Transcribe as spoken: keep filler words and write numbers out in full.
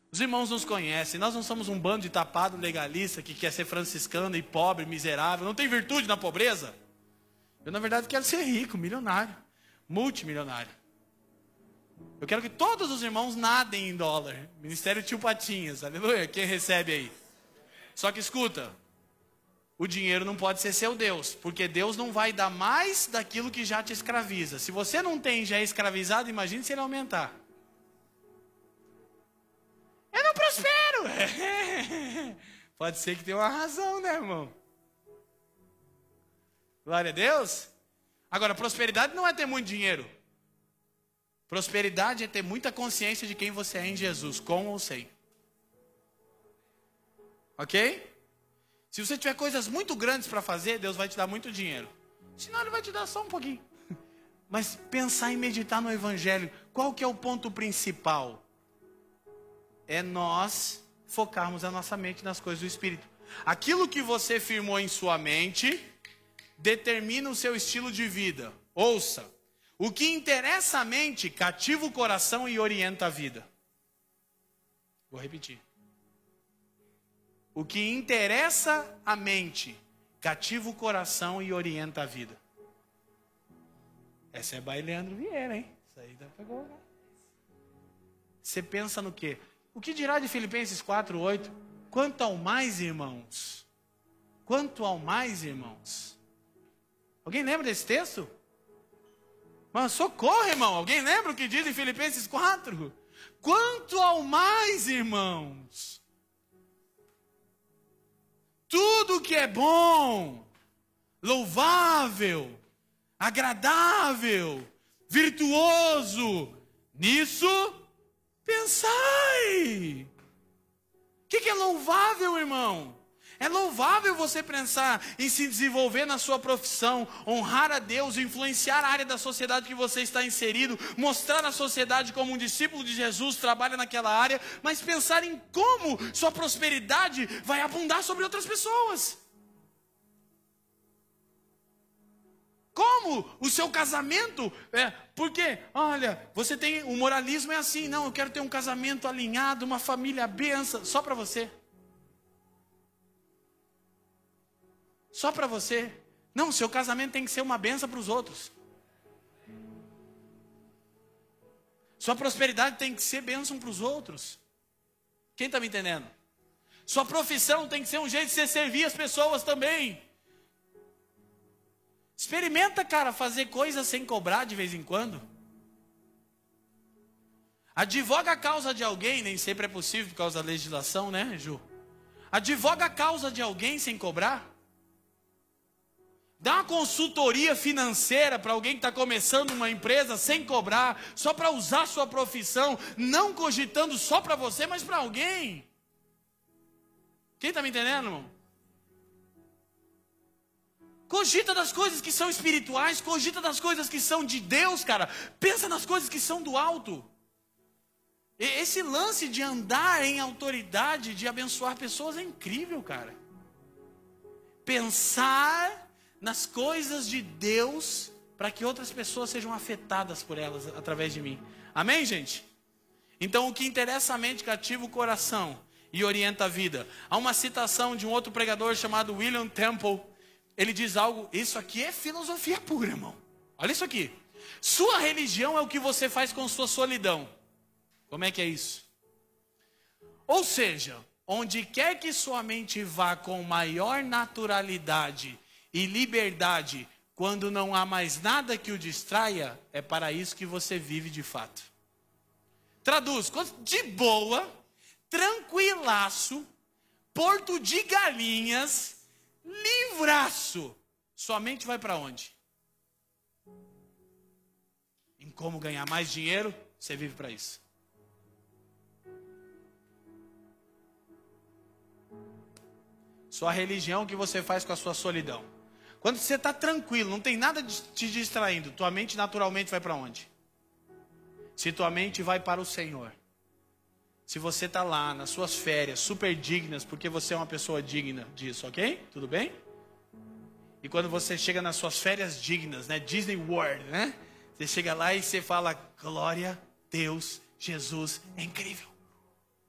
Os irmãos nos conhecem, nós não somos um bando de tapado legalista que quer ser franciscano e pobre, miserável. Não tem virtude na pobreza. Eu, na verdade, quero ser rico, milionário, multimilionário. Eu quero que todos os irmãos nadem em dólar. Ministério Tio Patinhas, aleluia, quem recebe aí. Só que escuta, o dinheiro não pode ser seu Deus, porque Deus não vai dar mais daquilo que já te escraviza. Se você não tem, já é escravizado, imagine se ele aumentar. Eu não prospero. Pode ser que tenha uma razão, né, irmão? Glória a Deus. Agora, prosperidade não é ter muito dinheiro. Prosperidade é ter muita consciência de quem você é em Jesus, com ou sem. Ok? Se você tiver coisas muito grandes para fazer, Deus vai te dar muito dinheiro. Senão Ele vai te dar só um pouquinho. Mas pensar e meditar no Evangelho, qual que é o ponto principal? É nós focarmos a nossa mente nas coisas do Espírito. Aquilo que você firmou em sua mente determina o seu estilo de vida. Ouça, o que interessa a mente cativa o coração e orienta a vida. Vou repetir. O que interessa a mente cativa o coração e orienta a vida. Essa é by Leandro Vieira, hein? Isso aí dá pra pegar. Você pensa no quê? O que dirá de Filipenses quatro, oito? Quanto ao mais, irmãos. Quanto ao mais, irmãos. Alguém lembra desse texto? Mas socorro, irmão. Alguém lembra o que diz em Filipenses quatro? Quanto ao mais, irmãos. Tudo que é bom, louvável, agradável, virtuoso, nisso pensai. O que, que é louvável, irmão? É louvável você pensar em se desenvolver na sua profissão, honrar a Deus, influenciar a área da sociedade que você está inserido, mostrar à sociedade como um discípulo de Jesus trabalha naquela área, mas pensar em como sua prosperidade vai abundar sobre outras pessoas. Como o seu casamento, é, porque, olha, você tem, o moralismo é assim, não, eu quero ter um casamento alinhado, uma família benção, só para você. Só para você. Não, seu casamento tem que ser uma benção para os outros. Sua prosperidade tem que ser bênção para os outros. Quem está me entendendo? Sua profissão tem que ser um jeito de você servir as pessoas também. Experimenta, cara, fazer coisas sem cobrar de vez em quando. Advoga a causa de alguém, nem sempre é possível por causa da legislação, né, Ju? Advoga a causa de alguém sem cobrar. Dá uma consultoria financeira para alguém que está começando uma empresa sem cobrar, só para usar sua profissão, não cogitando só para você, mas para alguém. Quem está me entendendo, irmão? Cogita das coisas que são espirituais, cogita das coisas que são de Deus, cara. Pensa nas coisas que são do alto. Esse lance de andar em autoridade, de abençoar pessoas é incrível, cara. Pensar nas coisas de Deus para que outras pessoas sejam afetadas por elas através de mim. Amém, gente? Então, o que interessa a mente cativa o coração e orienta a vida. Há uma citação de um outro pregador chamado William Temple. Ele diz algo, isso aqui é filosofia pura, irmão. Olha isso aqui. Sua religião é o que você faz com sua solidão. Como é que é isso? Ou seja, onde quer que sua mente vá com maior naturalidade e liberdade, quando não há mais nada que o distraia, é para isso que você vive de fato. Traduz, de boa, tranquilaço, porto de galinhas, livraço. Sua mente vai para onde? Em como ganhar mais dinheiro, você vive para isso. Sua religião, o que você faz com a sua solidão? Quando você está tranquilo, não tem nada te distraindo, tua mente naturalmente vai para onde? Se tua mente vai para o Senhor. Se você está lá, nas suas férias, super dignas, porque você é uma pessoa digna disso, ok? Tudo bem? E quando você chega nas suas férias dignas, né? Disney World, né? Você chega lá e você fala, glória a Deus, Jesus é incrível.